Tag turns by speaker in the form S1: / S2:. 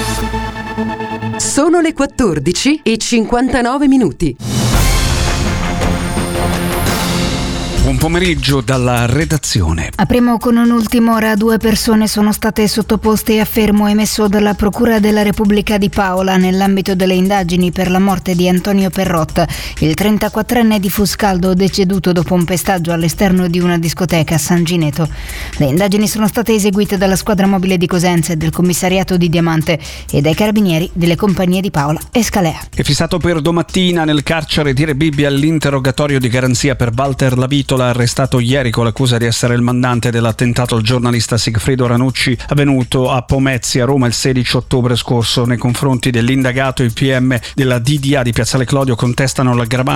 S1: Sono le 14:59.
S2: Buon pomeriggio dalla redazione.
S3: Apriamo con un'ultima ora. 2 persone sono state sottoposte a fermo emesso dalla Procura della Repubblica di Paola nell'ambito delle indagini per la morte di Antonio Perrotta, il 34enne di Fuscaldo deceduto dopo un pestaggio all'esterno di una discoteca a San Gineto. Le indagini sono state eseguite dalla squadra mobile di Cosenza e del commissariato di Diamante e dai carabinieri delle compagnie di Paola e Scalea.
S2: È fissato per domattina nel carcere di Rebibbia l'interrogatorio di garanzia per Walter Lavitola, arrestato ieri con l'accusa di essere il mandante dell'attentato al giornalista Sigfrido Ranucci avvenuto a Pomezia, Roma, il 16 ottobre scorso. Nei confronti dell'indagato, i PM della DDA di Piazzale Clodio contestano l'aggravante